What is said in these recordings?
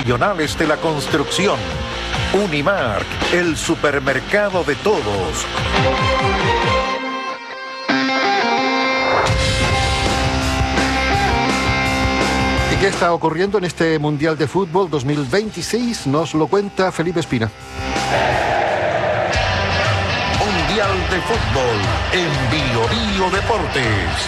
profesionales de la construcción. Unimark, el supermercado de todos. ¿Y qué está ocurriendo en este Mundial de Fútbol 2026? Nos lo cuenta Felipe Espina. Mundial de Fútbol en Bio Deportes.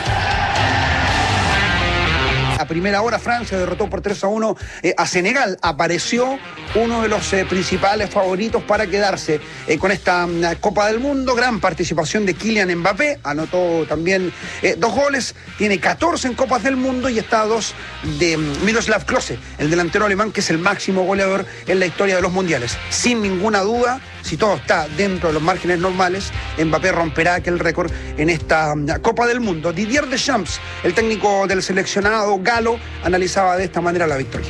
A primera hora Francia derrotó por 3-1 a Senegal. Apareció uno de los principales favoritos para quedarse con esta Copa del Mundo. Gran participación de Kylian Mbappé. Anotó también 2 goles. Tiene 14 en Copas del Mundo y está a 2 de Miroslav Klose, el delantero alemán que es el máximo goleador en la historia de los mundiales. Sin ninguna duda, si todo está dentro de los márgenes normales, Mbappé romperá aquel récord en esta Copa del Mundo. Didier Deschamps, el técnico del seleccionado galo, analizaba de esta manera la victoria.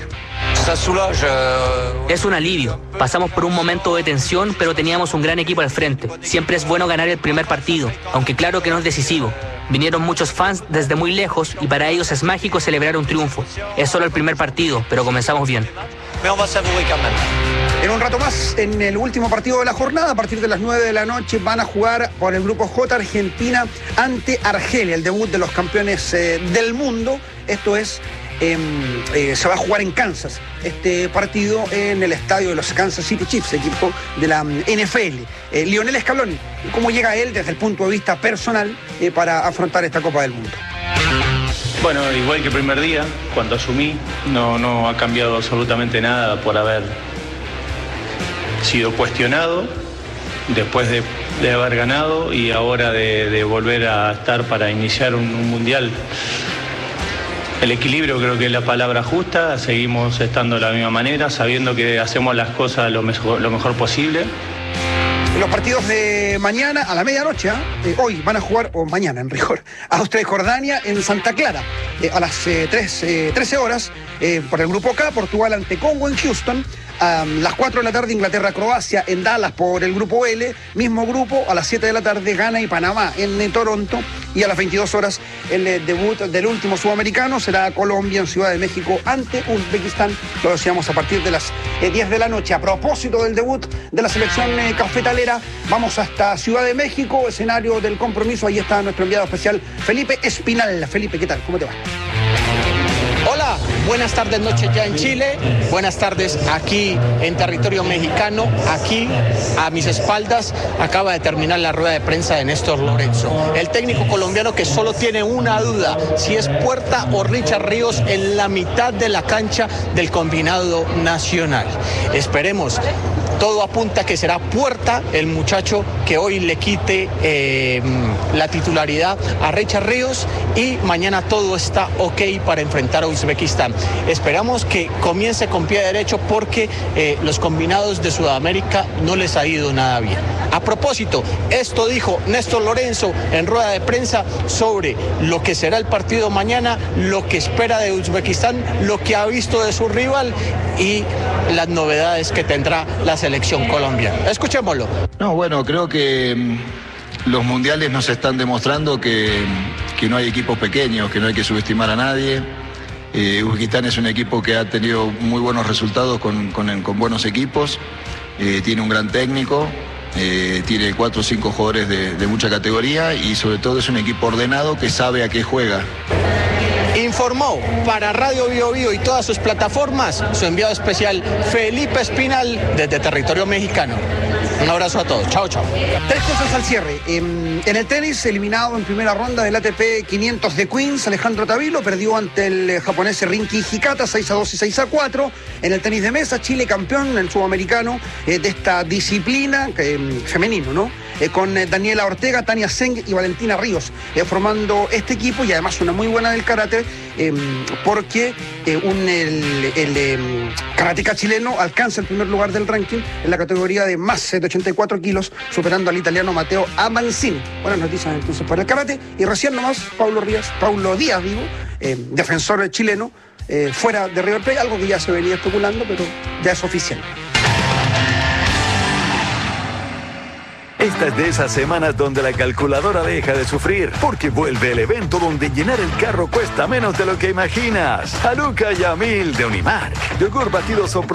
Es un alivio. Pasamos por un momento de tensión, pero teníamos un gran equipo al frente. Siempre es bueno ganar el primer partido, aunque claro que no es decisivo. Vinieron muchos fans desde muy lejos y para ellos es mágico celebrar un triunfo. Es solo el primer partido, pero comenzamos bien. En un rato más, en el último partido de la jornada, a partir de las 9 de la noche, van a jugar por el grupo J Argentina ante Argelia, el debut de los campeones del mundo. Esto es, se va a jugar en Kansas, este partido en el estadio de los Kansas City Chiefs, equipo de la NFL. Lionel Scaloni, ¿cómo llega él desde el punto de vista personal para afrontar esta Copa del Mundo? Bueno, igual que el primer día, cuando asumí, no ha cambiado absolutamente nada por haber sido cuestionado después de haber ganado y ahora de volver a estar para iniciar un mundial. El equilibrio creo que es la palabra justa, seguimos estando de la misma manera, sabiendo que hacemos las cosas lo mejor posible. Los partidos de mañana a la medianoche, hoy van a jugar, o mañana en rigor, Austria y Jordania en Santa Clara. A las 13 horas, por el grupo K, Portugal ante Congo en Houston. A las 4 de la tarde, Inglaterra-Croacia en Dallas por el grupo L. Mismo grupo, a las 7 de la tarde, Ghana y Panamá en Toronto. Y a las 22 horas, el debut del último sudamericano será Colombia en Ciudad de México ante Uzbekistán. Lo decíamos a partir de las 10 de la noche. A propósito del debut de la selección cafetalera, vamos hasta Ciudad de México, escenario del compromiso. Ahí está nuestro enviado especial, Felipe Espinal. Felipe, ¿qué tal? ¿Cómo te va? Hola, buenas tardes, noches ya en Chile, buenas tardes aquí en territorio mexicano. Aquí a mis espaldas acaba de terminar la rueda de prensa de Néstor Lorenzo, el técnico colombiano que solo tiene una duda, si es Puerta o Richard Ríos en la mitad de la cancha del combinado nacional. Esperemos. Todo apunta que será Puerta el muchacho que hoy le quite la titularidad a Richard Ríos y mañana todo está ok para enfrentar a Uzbekistán. Esperamos que comience con pie derecho porque los combinados de Sudamérica no les ha ido nada bien. A propósito, esto dijo Néstor Lorenzo en rueda de prensa sobre lo que será el partido mañana, lo que espera de Uzbekistán, lo que ha visto de su rival y las novedades que tendrá la selección colombiana. Escuchémoslo. No, bueno, creo que los mundiales nos están demostrando que no hay equipos pequeños, que no hay que subestimar a nadie. Uzbekistán es un equipo que ha tenido muy buenos resultados con buenos equipos, tiene un gran técnico, tiene 4 o 5 jugadores de mucha categoría y sobre todo es un equipo ordenado que sabe a qué juega. Informó para Radio Bio Bio y todas sus plataformas su enviado especial Felipe Espinal desde territorio mexicano. Un abrazo a todos. Chao, chao. 3 cosas al cierre. En el tenis, eliminado en primera ronda del ATP 500 de Queens, Alejandro Tavilo perdió ante el japonés Rinki Hikata 6-2 y 6-4. En el tenis de mesa, Chile campeón en el sudamericano de esta disciplina femenino, ¿no? Con Daniela Ortega, Tania Zeng y Valentina Ríos formando este equipo y además una muy buena del karate porque el karateca chileno alcanza el primer lugar del ranking en la categoría de más de 84 kilos, superando al italiano Matteo Amancini. Buenas noticias entonces para el karate. Y recién nomás, Paulo Díaz, defensor chileno, fuera de River Plate, algo que ya se venía especulando, pero ya es oficial. Esta es de esas semanas donde la calculadora deja de sufrir, porque vuelve el evento donde llenar el carro cuesta menos de lo que imaginas. A Luca y a Mil de Unimark. Yogur batido